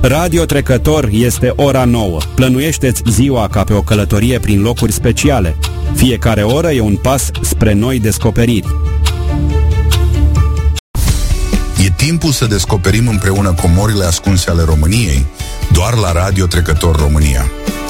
Radio Trecător este ora 9. Plănuiește-ți ziua ca pe o călătorie prin locuri speciale. Fiecare oră e un pas spre noi descoperiri. E timpul să descoperim împreună comorile ascunse ale României, doar la Radio Trecător România.